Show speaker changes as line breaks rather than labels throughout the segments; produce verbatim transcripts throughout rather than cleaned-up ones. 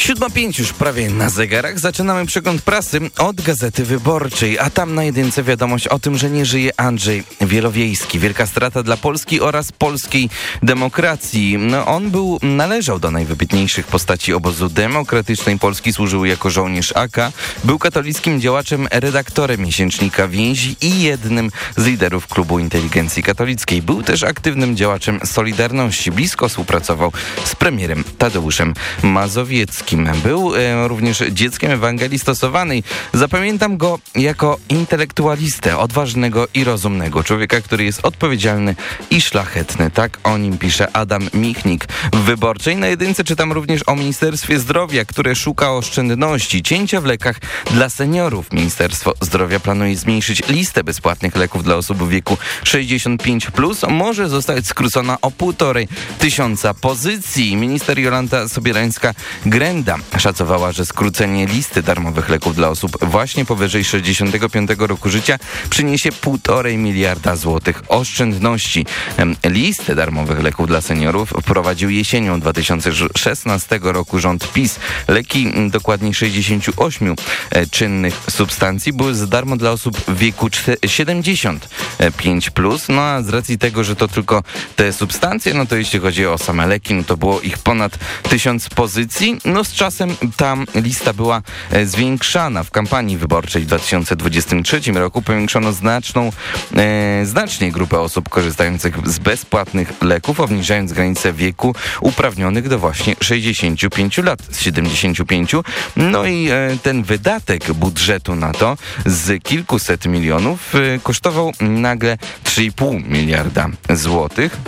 siódma pięć już prawie na zegarach. Zaczynamy przegląd prasy od Gazety Wyborczej, a tam na jedynce wiadomość o tym, że nie żyje Andrzej Wielowiejski. Wielka strata dla Polski oraz polskiej demokracji. No, on był, należał do najwybitniejszych postaci obozu demokratycznej Polski, służył jako żołnierz A K, był katolickim działaczem, redaktorem miesięcznika Więzi i jednym z liderów Klubu Inteligencji Katolickiej. Był też aktywnym działaczem Solidarności. Blisko współpracował z premierem Tadeuszem Mazowieckim. Był e, również dzieckiem Ewangelii Stosowanej. Zapamiętam go jako intelektualistę, odważnego i rozumnego. Człowieka, który jest odpowiedzialny i szlachetny. Tak o nim pisze Adam Michnik. W Wyborczej na jedynce czytam również o Ministerstwie Zdrowia, które szuka oszczędności. Cięcia w lekach dla seniorów. Ministerstwo Zdrowia planuje zmniejszyć listę bezpłatnych leków dla osób w wieku sześćdziesiąt pięć plus. Może zostać skrócona o półtorej tysiąca pozycji. Minister Jolanta Sobierańska-Grenda szacowała, że skrócenie listy darmowych leków dla osób właśnie powyżej sześćdziesiątego piątego roku życia przyniesie półtorej miliarda złotych oszczędności. Listę darmowych leków dla seniorów wprowadził jesienią dwa tysiące szesnastego roku rząd PiS. Leki, dokładniej sześćdziesiąt osiem czynnych substancji, były za darmo dla osób w wieku siedemdziesiąt pięć plus. No a z racji tego, że to tylko te substancje, no to jeśli chodzi o same leki, no to było ich ponad tysiąc pozycji. No z czasem ta lista była zwiększana. W kampanii wyborczej w dwa tysiące dwudziestym trzecim roku powiększono znaczną, e, znacznie grupę osób korzystających z bezpłatnych leków, obniżając granicę wieku uprawnionych do właśnie sześćdziesięciu pięciu lat z siedemdziesięciu pięciu. No i e, ten wydatek budżetu na to z kilkuset milionów e, kosztował nagle trzy i pół miliarda złotych.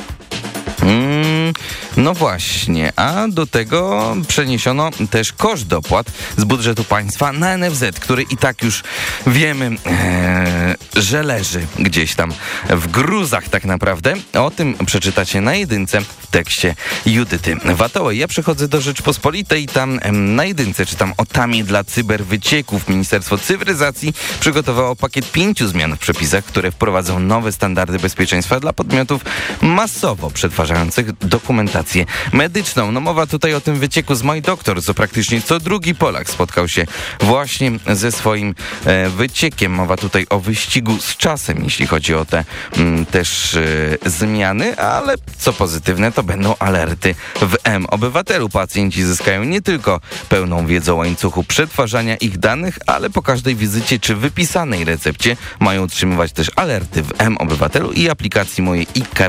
Mm, no właśnie, a do tego przeniesiono też koszt dopłat z budżetu państwa na N F Z, który i tak już wiemy, ee, że leży gdzieś tam w gruzach tak naprawdę. O tym przeczytacie na jedynce w tekście Judyty Watołej. Ja przechodzę do Rzeczpospolitej, tam em, na jedynce czytam o tamie dla cyberwycieków. Ministerstwo Cyfryzacji przygotowało pakiet pięciu zmian w przepisach, które wprowadzą nowe standardy bezpieczeństwa dla podmiotów masowo przetwarzających dokumentację medyczną. No mowa tutaj o tym wycieku z My Doctor, co praktycznie co drugi Polak spotkał się właśnie ze swoim e, wyciekiem. Mowa tutaj o wyścigu z czasem, jeśli chodzi o te m, też e, zmiany, ale co pozytywne, to będą alerty w M-Obywatelu. Pacjenci zyskają nie tylko pełną wiedzę o łańcuchu przetwarzania ich danych, ale po każdej wizycie czy wypisanej recepcie mają otrzymywać też alerty w M-Obywatelu i aplikacji mojej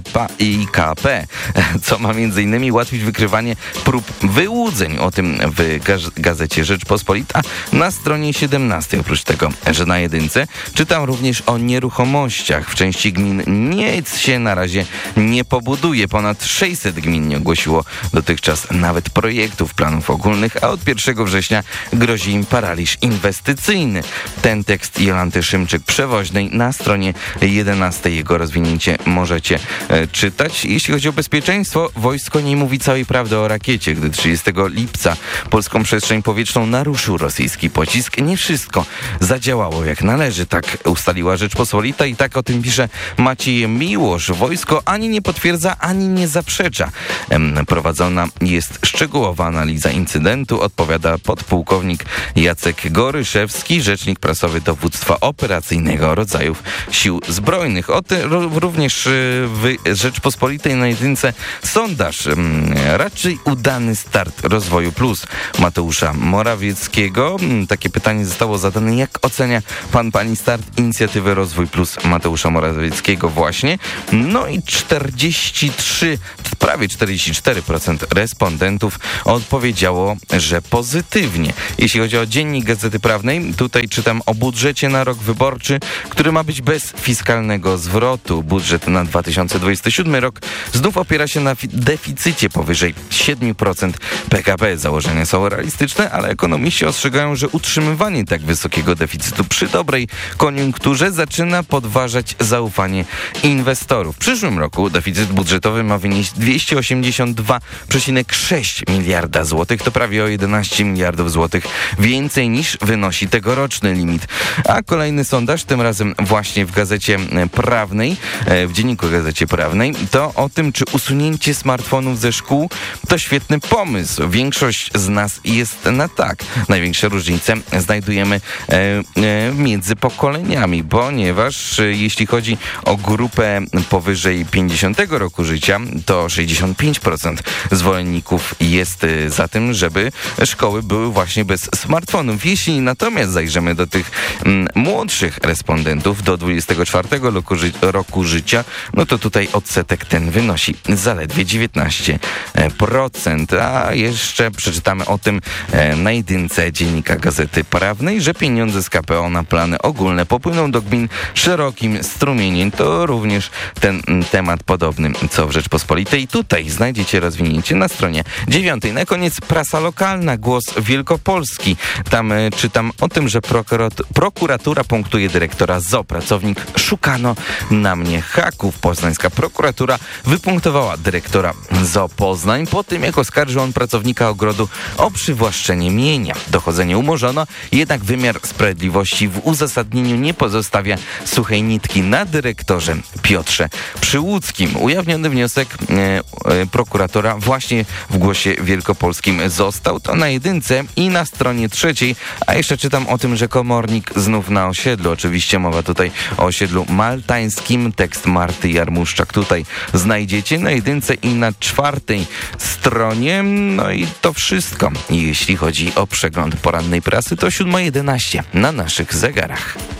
I K P, co ma między innymi ułatwić wykrywanie prób wyłudzeń. O tym w gaz- gazecie Rzeczpospolita na stronie siedemnastej. Oprócz tego, że na jedynce czytam również o nieruchomościach. W części gmin nic się na razie nie pobuduje. Ponad sześćset gmin nie ogłosiło dotychczas nawet projektów, planów ogólnych, a od pierwszego września grozi im paraliż inwestycyjny. Ten tekst Jolanty Szymczyk-Przewoźnej na stronie jedenastej. Jego rozwinięcie możecie e, czytać. Jeśli chodzi o bezpieczeństwo, wojsko nie mówi całej prawdy o rakiecie, gdy trzydziestego lipca polską przestrzeń powietrzną naruszył rosyjski pocisk. Nie wszystko zadziałało jak należy, tak ustaliła Rzeczpospolita i tak o tym pisze Maciej Miłosz. Wojsko ani nie potwierdza, ani nie zaprzecza. Prowadzona jest szczegółowa analiza incydentu, odpowiada podpułkownik Jacek Goryszewski, rzecznik prasowy dowództwa operacyjnego rodzajów sił zbrojnych. O tym również w Rzeczpospolitej na jedynce sondaż. Raczej udany start Rozwoju Plus Mateusza Morawieckiego. Takie pytanie zostało zadane. Jak ocenia pan, pani start inicjatywy Rozwój Plus Mateusza Morawieckiego właśnie? No i czterdzieści trzy, prawie czterdzieści cztery procent respondentów odpowiedziało, że pozytywnie. Jeśli chodzi o Dziennik Gazety Prawnej, tutaj czytam o budżecie na rok wyborczy, który ma być bez fiskalnego zwrotu. Budżet na dwa tysiące dwudziesty siódmy rok znów opiera się na deficycie powyżej siedem procent P K B. Założenia są realistyczne, ale ekonomiści ostrzegają, że utrzymywanie tak wysokiego deficytu przy dobrej koniunkturze zaczyna podważać zaufanie inwestorów. W przyszłym roku deficyt budżetowy ma wynieść dwieście osiemdziesiąt dwa przecinek sześć miliarda złotych. To prawie o jedenaście miliardów złotych więcej niż wynosi tegoroczny limit. A kolejny sondaż, tym razem właśnie w Gazecie Prawnej, w Dzienniku Gazecie Prawnej, to o tym, czy usunięcie smartfonów smartfonów ze szkół to świetny pomysł. Większość z nas jest na tak. Największe różnice znajdujemy e, e, między pokoleniami, ponieważ e, jeśli chodzi o grupę powyżej pięćdziesiątego roku życia, to sześćdziesiąt pięć procent zwolenników jest e, za tym, żeby szkoły były właśnie bez smartfonów. Jeśli natomiast zajrzymy do tych m, młodszych respondentów do dwudziestego czwartego roku, ży- roku życia, no to tutaj odsetek ten wynosi zaledwie dziewiętnaście procent. A jeszcze przeczytamy o tym e, na jedynce dziennika Gazety Prawnej, że pieniądze z K P O na plany ogólne popłyną do gmin szerokim strumieniem. To również ten m, temat podobny co w Rzeczpospolitej. Tutaj znajdziecie rozwinięcie na stronie dziewiątej. Na koniec prasa lokalna, Głos Wielkopolski. Tam e, czytam o tym, że prokurat- prokuratura punktuje dyrektora Z O O. Pracownik szukano na mnie haków. Poznańska prokuratura wypunktowała dyrektora Z O O Poznań po tym, jak oskarżył on pracownika ogrodu o przywłaszczenie mienia. Dochodzenie umorzono, jednak wymiar sprawiedliwości w uzasadnieniu nie pozostawia suchej nitki na dyrektorze Piotrze Przyłódzkim. Ujawniony wniosek e, e, prokuratora właśnie w Głosie Wielkopolskim został. To na jedynce i na stronie trzeciej, a jeszcze czytam o tym, że komornik znów na osiedlu. Oczywiście mowa tutaj o osiedlu maltańskim. Tekst Marty Jarmuszczak tutaj znajdziecie na jedynce i na czwartej stronie. No i to wszystko. Jeśli chodzi o przegląd porannej prasy, to siódma jedenaście na naszych zegarach.